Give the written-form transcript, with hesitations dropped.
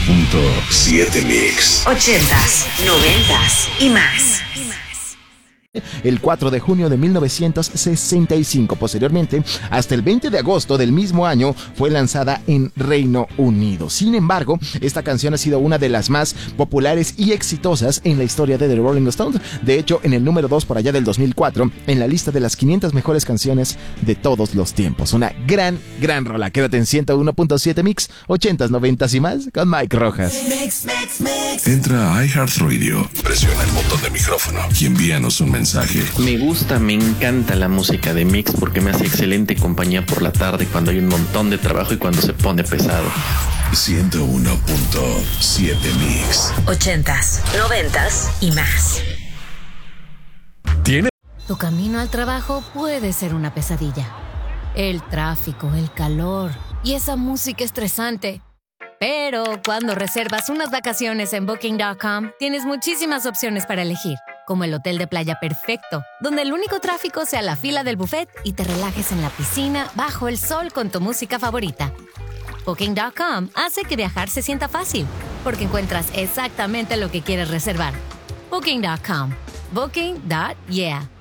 101.7 Mix. 80s, 90s y más. El 4 de junio de 1965. Posteriormente, hasta el 20 de agosto del mismo año, fue lanzada en Reino Unido. Sin embargo, esta canción ha sido una de las más populares y exitosas en la historia de The Rolling Stones. De hecho, en el número 2 por allá del 2004, en la lista de las 500 mejores canciones de todos los tiempos. Una gran rola. Quédate en 101.7 Mix, 80s, 90s y más, con Mike Rojas. Entra a iHeartRadio, presiona el botón de micrófono y envíanos un mensaje. Me gusta, me encanta la música de Mix porque me hace excelente compañía por la tarde cuando hay un montón de trabajo y cuando se pone pesado. 101.7 Mix. 80s, 90s y más. Tu camino al trabajo puede ser una pesadilla. El tráfico, el calor y esa música estresante. Pero cuando reservas unas vacaciones en Booking.com, tienes muchísimas opciones para elegir, como el hotel de playa perfecto, donde el único tráfico sea la fila del buffet y te relajes en la piscina bajo el sol con tu música favorita. Booking.com hace que viajar se sienta fácil, porque encuentras exactamente lo que quieres reservar. Booking.com. Booking.yeah.